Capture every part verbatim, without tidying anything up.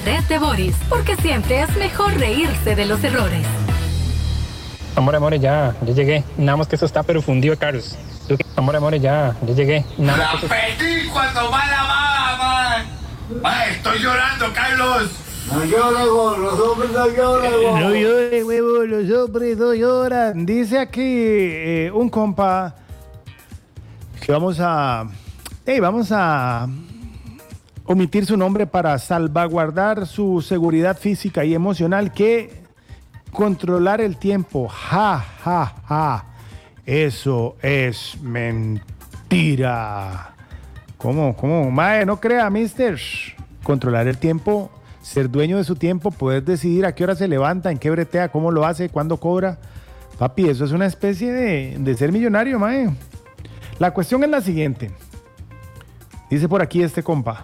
red de Boris, porque siempre es mejor reírse de los errores. Amor, amor, ya, ya llegué. Nada más que eso está pero fundido, Carlos. Amor, amor, ya, ya llegué. Nada ¡La más que eso... pedí cuando va lavada, man! ¡Man, estoy llorando, Carlos! No llores, vos, los hombres no lloran, vos. No llores, huevo, los hombres no lloran. Dice aquí eh, un compa que vamos a... Hey, vamos a omitir su nombre para salvaguardar su seguridad física y emocional, que controlar el tiempo. Ja, ja, ja. Eso es mentira. ¿Cómo? ¿Cómo? Mae, no crea, mister. Controlar el tiempo, ser dueño de su tiempo, poder decidir a qué hora se levanta, en qué bretea, cómo lo hace, cuándo cobra. Papi, eso es una especie de, de ser millonario, mae. La cuestión es la siguiente. Dice por aquí este compa: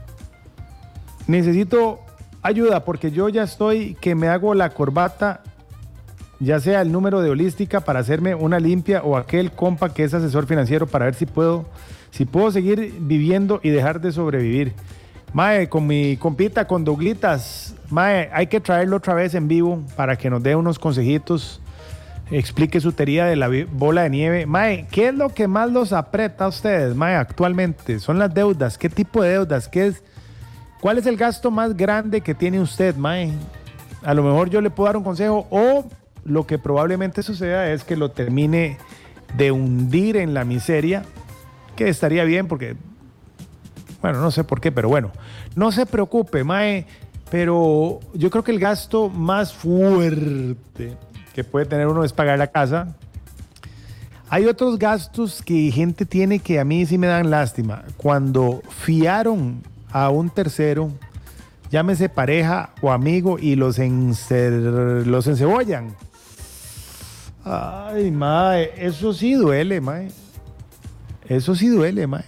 necesito ayuda porque yo ya estoy que me hago la corbata, ya sea el número de holística para hacerme una limpia, o aquel compa que es asesor financiero para ver si puedo, si puedo seguir viviendo y dejar de sobrevivir. Mae, con mi compita, con Douglitas, mae, hay que traerlo otra vez en vivo para que nos dé unos consejitos, explique su teoría de la bola de nieve. Mae, ¿qué es lo que más los aprieta a ustedes, mae, actualmente? ¿Son las deudas? ¿Qué tipo de deudas? ¿Qué es? ¿Cuál es el gasto más grande que tiene usted, mae? A lo mejor yo le puedo dar un consejo, o lo que probablemente suceda es que lo termine de hundir en la miseria, que estaría bien porque, bueno, no sé por qué, pero bueno, no se preocupe, mae, pero yo creo que el gasto más fuerte que puede tener uno es pagar la casa. Hay otros gastos que gente tiene que a mí sí me dan lástima. Cuando fiaron a un tercero, llámese pareja o amigo, y los, encer- los encebollan. Ay, mae, eso sí duele, mae. Eso sí duele, mae.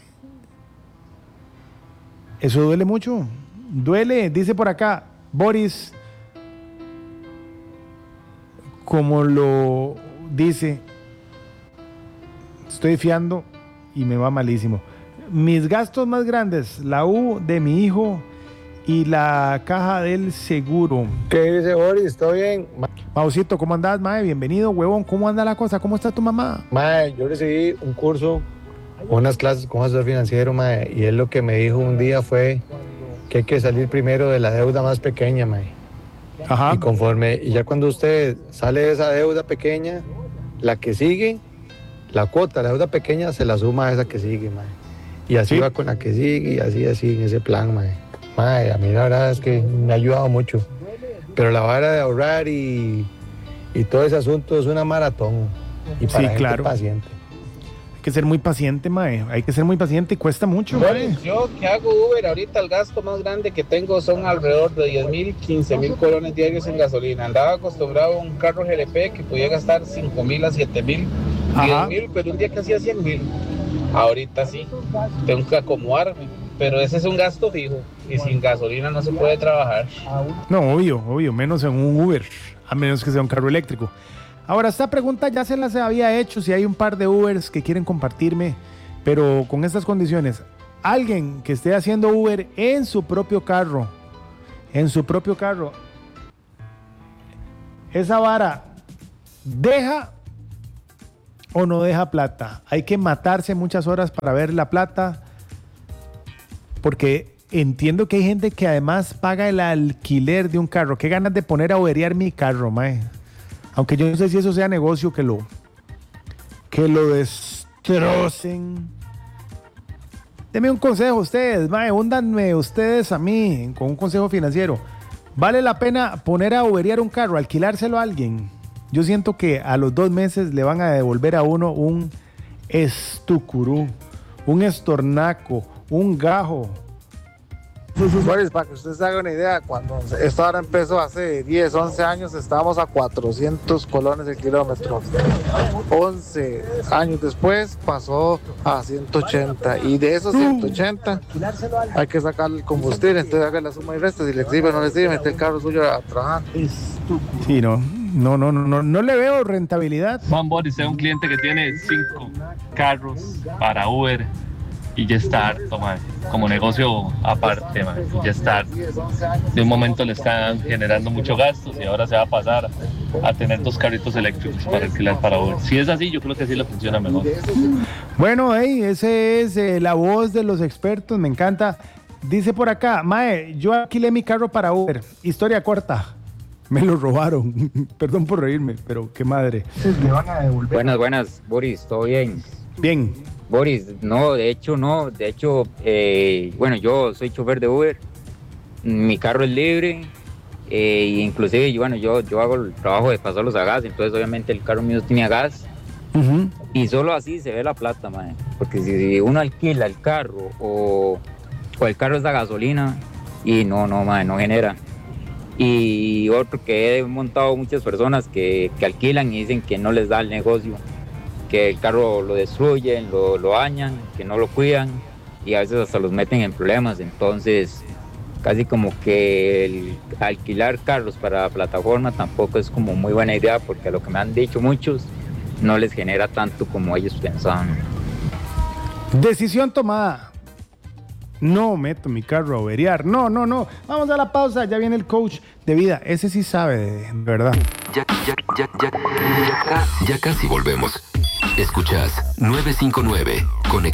Eso duele mucho. Duele, dice por acá, Boris, como lo dice, estoy fiando y me va malísimo. Mis gastos más grandes, la U de mi hijo y la caja del seguro. ¿Qué dice Boris? ¿Todo bien? Mausito, ¿cómo andás, mae? Bienvenido, huevón. ¿Cómo anda la cosa? ¿Cómo está tu mamá? Mae, yo recibí un curso, unas clases con asesor financiero, mae, y él lo que me dijo un día fue que hay que salir primero de la deuda más pequeña, mae. Ajá. Y conforme, y ya cuando usted sale de esa deuda pequeña, la que sigue, la cuota, la deuda pequeña se la suma a esa que sigue, mae. Y así Sí. va con la que sigue, y así, así, en ese plan, mae. Mae, a mí la verdad es que me ha ayudado mucho. Pero la vara de ahorrar y, y todo ese asunto es una maratón. Y para Sí, gente claro. paciente. Hay que ser muy paciente, mae. Hay que ser muy paciente y cuesta mucho, mae. Bueno, yo que hago Uber, ahorita el gasto más grande que tengo son alrededor de diez mil, quince mil colones diarios en gasolina. Andaba acostumbrado a un carro G L P que podía gastar cinco mil a siete mil, Ajá. diez mil, pero un día que hacía cien mil. Ahorita sí, tengo que acomodarme, pero ese es un gasto fijo y sin gasolina no se puede trabajar. No, obvio, obvio, menos en un Uber, a menos que sea un carro eléctrico. Ahora, esta pregunta ya se las había hecho, si hay un par de Ubers que quieren compartirme, pero con estas condiciones. Alguien que esté haciendo Uber en su propio carro, en su propio carro, esa vara, ¿deja o no deja plata? Hay que matarse muchas horas para ver la plata, porque entiendo que hay gente que además paga el alquiler de un carro. Qué ganas de poner a uberear mi carro, mae. Aunque yo no sé si eso sea negocio, que lo que lo destrocen. Deme un consejo ustedes, mae, húndanme ustedes a mí con un consejo financiero. ¿Vale la pena poner a uberear un carro, alquilárselo a alguien? Yo siento que a los dos meses le van a devolver a uno un estucurú, un estornaco, un gajo. Boris, para que usted se haga una idea, cuando esto ahora empezó hace diez, once años, estábamos a cuatrocientos colones el kilómetro. once años después pasó a ciento ochenta, y de esos ciento ochenta hay que sacar el combustible. Entonces haga la suma y resta, si le sirve o no le sirve, mete el carro suyo a trabajar. Sí, no, no, no, no, no, no le veo rentabilidad. Juan Boris es un cliente que tiene cinco carros para Uber y ya está harto, man. Como negocio aparte, man. Ya está harto. De un momento le están generando muchos gastos y ahora se va a pasar a tener dos carritos eléctricos para alquilar para Uber. Si es así, yo creo que sí le funciona mejor. Bueno, hey, ese es eh, la voz de los expertos, me encanta. Dice por acá, mae, yo alquilé mi carro para Uber. Historia corta. Me lo robaron. Perdón por reírme, pero qué madre. Buenas, buenas, Boris, ¿todo bien? Bien. Boris, no, de hecho no, de hecho, eh, bueno, yo soy chofer de Uber, mi carro es libre, eh, e inclusive, bueno, yo, yo hago el trabajo de pasarlos a gas, entonces obviamente el carro mío tenía gas, uh-huh. Y solo así se ve la plata, man, porque si uno alquila el carro o, o el carro es de gasolina, y no, no, man, no genera. Y otro que he montado muchas personas que, que alquilan y dicen que no les da el negocio, que el carro lo destruyen, lo, lo dañan, que no lo cuidan y a veces hasta los meten en problemas. Entonces, casi como que el alquilar carros para plataforma tampoco es como muy buena idea, porque a lo que me han dicho muchos, no les genera tanto como ellos pensaban. Decisión tomada. No meto mi carro a averiar. No, no, no. Vamos a la pausa. Ya viene el coach de vida. Ese sí sabe, de, de verdad. Ya, ya, ya, ya, ya, ya casi volvemos. Escuchas nueve cinco nueve. Conexión.